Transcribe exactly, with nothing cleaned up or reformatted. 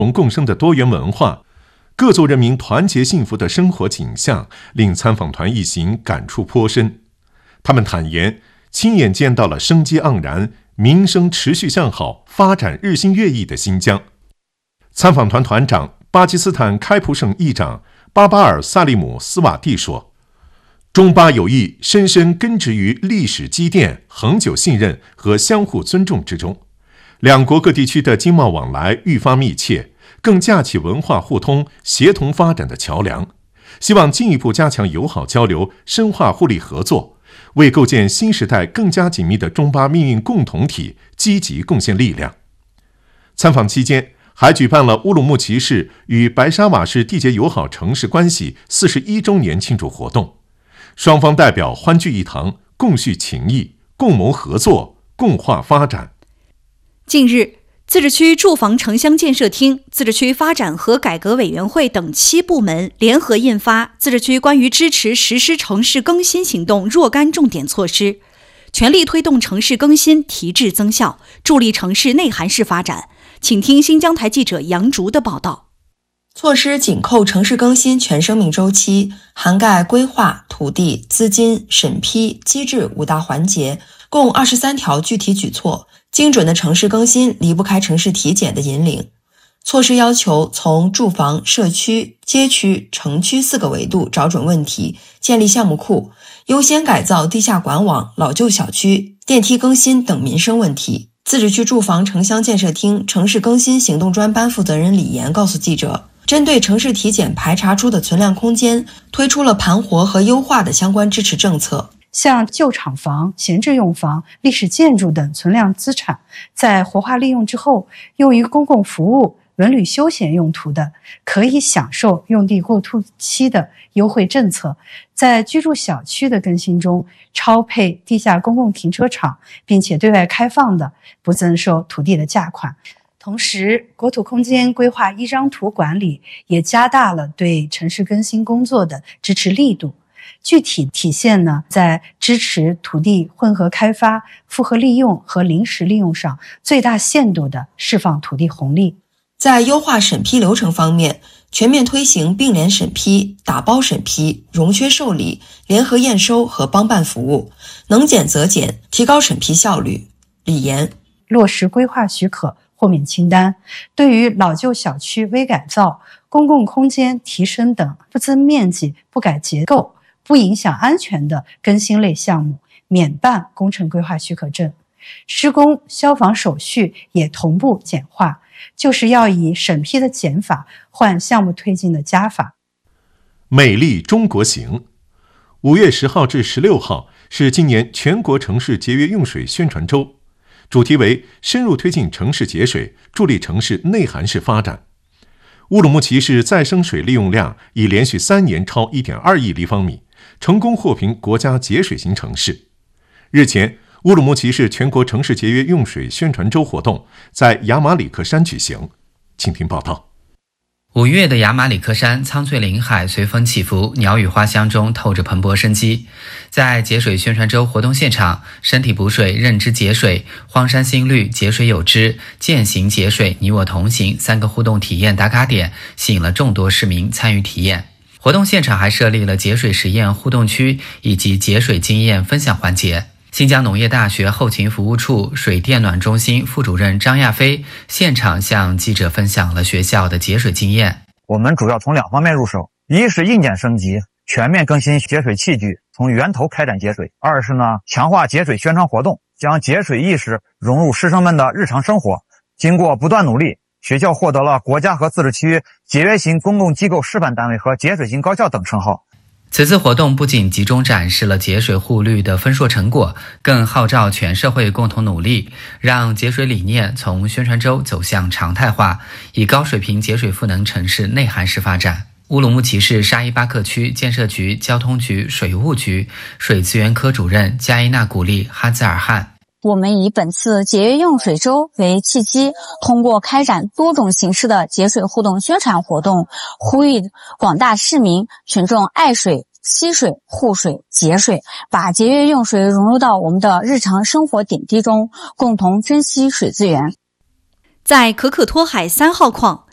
同共生的多元文化，各族人民团结幸福的生活景象，令参访团一行感触颇深。他们坦言，亲眼见到了生机盎然、民生持续向好、发展日新月异的新疆。参访团团长、巴基斯坦开普省议长巴巴尔·萨利姆·斯瓦蒂说，中巴友谊深深根植于历史积淀、恒久信任和相互尊重之中，两国各地区的经贸往来愈发密切，更架起文化互通、协同发展的桥梁，希望进一步加强友好交流，深化互利合作，为构建新时代更加紧密的中巴命运共同体积极贡献力量。参访期间，还举办了乌鲁木齐市与白沙瓦市缔结友好城市关系四十一周年庆祝活动，双方代表欢聚一堂，共叙情谊，共谋合作，共话发展。 近日，自治区住房城乡建设厅、自治区发展和改革委员会等七部门联合印发《自治区关于支持实施城市更新行动若干重点措施》，全力推动城市更新提质增效，助力城市内涵式发展。请听新疆台记者杨竹的报道。 措施紧扣城市更新全生命周期，涵盖规划、土地、资金、审批、机制五大环节，共二十三条具体举措。精准的城市更新离不开城市体检的引领。措施要求从住房、社区、街区、城区四个维度找准问题，建立项目库，优先改造地下管网、老旧小区、电梯更新等民生问题。自治区住房城乡建设厅城市更新行动专班负责人李岩告诉记者，针对城市体检排查出的存量空间，推出了盘活和优化的相关支持政策。 像旧厂房、闲置用房、历史建筑等存量资产，在活化利用之后，用于公共服务、文旅休闲用途的，可以享受用地过渡期的优惠政策。在居住小区的更新中，超配地下公共停车场，并且对外开放的，不增收土地的价款。同时，国土空间规划一张图管理也加大了对城市更新工作的支持力度。具体体现呢，在支持土地混合开发、复合利用和临时利用上，最大限度地释放土地红利。 在优化审批流程方面，全面推行并联审批、打包审批、融缺受理、联合验收和帮办服务，能减则减，提高审批效率。李岩落实规划许可豁免清单，对于老旧小区微改造、公共空间提升等不增面积、不改结构、不影响安全的更新类项目，免办工程规划许可证。施工消防手续也同步简化，就是要以审批的减法换项目推进的加法。 美丽中国行，五月十号至十六号是今年全国城市节约用水宣传周，主题为深入推进城市节水，助力城市内涵式发展。乌鲁木齐市再生水利用量已连续三年超 一点二亿立方米，成功获评国家节水型城市。日前，乌鲁木齐市全国城市节约用水宣传周活动在雅马里克山举行。请听报道。 五月的雅马里克山，苍翠林海随风起伏，鸟语花香中透着蓬勃生机。在节水宣传周活动现场，身体补水，认知节水，荒山新绿，节水有知，践行节水，你我同行三个互动体验打卡点，吸引了众多市民参与体验。活动现场还设立了节水实验互动区以及节水经验分享环节。新疆农业大学后勤服务处水电暖中心副主任张亚飞现场向记者分享了学校的节水经验。 我们主要从两方面入手，一是硬件升级，全面更新节水器具，从源头开展节水；二是呢，强化节水宣传活动，将节水意识融入师生们的日常生活。经过不断努力，学校获得了国家和自治区节约型公共机构示范单位和节水型高校等称号。 此次活动不仅集中展示了节水护绿的丰硕成果，更号召全社会共同努力，让节水理念从宣传周走向常态化，以高水平节水赋能城市内涵式发展。乌鲁木齐市沙依巴克区建设局、交通局、水务局水资源科主任加伊纳古丽哈兹尔汗。 我们以本次节约用水周为契机，通过开展多种形式的节水互动宣传活动，呼吁广大市民群众爱水、惜水、护水、节水，把节约用水融入到我们的日常生活点滴中，共同珍惜水资源。 在可可托海三号矿，